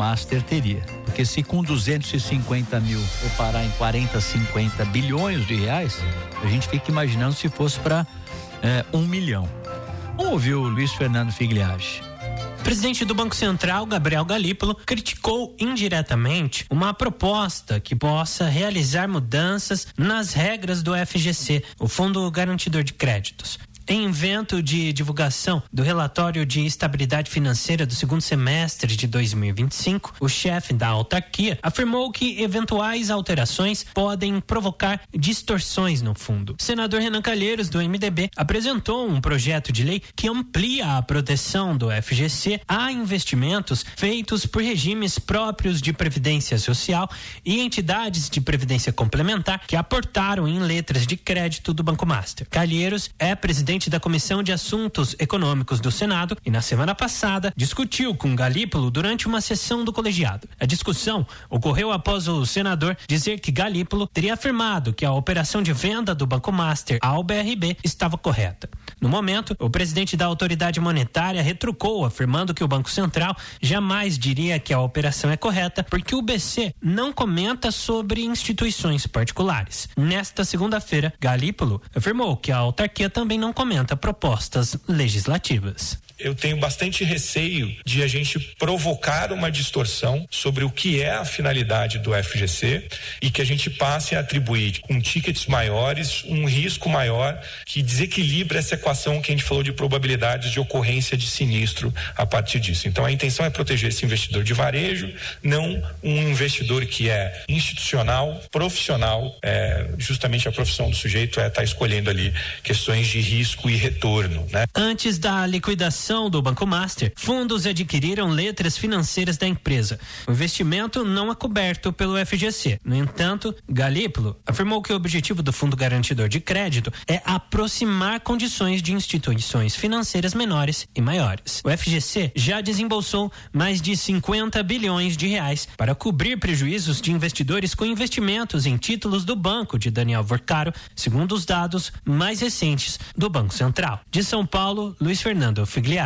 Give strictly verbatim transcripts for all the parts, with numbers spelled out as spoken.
Master teria. Porque se com duzentos e cinquenta mil for parar em quarenta, cinquenta bilhões de reais, a gente fica imaginando se fosse para é, um milhão. Vamos ouvir o Luiz Fernando Figliage. O presidente do Banco Central, Gabriel Galípolo, criticou indiretamente uma proposta que possa realizar mudanças nas regras do F G C, o Fundo Garantidor de Créditos. Em evento de divulgação do relatório de estabilidade financeira do segundo semestre de dois mil e vinte e cinco, o chefe da autarquia afirmou que eventuais alterações podem provocar distorções no fundo. O senador Renan Calheiros, do M D B, apresentou um projeto de lei que amplia a proteção do F G C a investimentos feitos por regimes próprios de previdência social e entidades de previdência complementar que aportaram em letras de crédito do Banco Master. Calheiros é presidente da Comissão de Assuntos Econômicos do Senado e na semana passada discutiu com Galípolo durante uma sessão do colegiado. A discussão ocorreu após o senador dizer que Galípolo teria afirmado que a operação de venda do Banco Master ao B R B estava correta. No momento, o presidente da autoridade monetária retrucou, afirmando que o Banco Central jamais diria que a operação é correta porque o B C não comenta sobre instituições particulares. Nesta segunda-feira, Galípolo afirmou que a autarquia também não comenta propostas legislativas. Eu tenho bastante receio de a gente provocar uma distorção sobre o que é a finalidade do F G C e que a gente passe a atribuir com tickets maiores um risco maior que desequilibra essa equação que a gente falou de probabilidades de ocorrência de sinistro a partir disso. Então a intenção é proteger esse investidor de varejo, não um investidor que é institucional, profissional, é, justamente a profissão do sujeito é estar escolhendo ali questões de risco e retorno, né? Antes da liquidação do Banco Master, fundos adquiriram letras financeiras da empresa. O investimento não é coberto pelo F G C. No entanto, Galípolo afirmou que o objetivo do Fundo Garantidor de Crédito é aproximar condições de instituições financeiras menores e maiores. O F G C já desembolsou mais de cinquenta bilhões de reais para cobrir prejuízos de investidores com investimentos em títulos do banco de Daniel Vorcaro, segundo os dados mais recentes do Banco Central. De São Paulo, Luiz Fernando Figliage.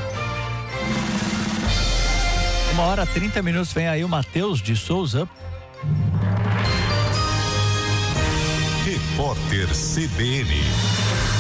Uma hora trinta minutos, vem aí o Matheus de Souza. Repórter C B N.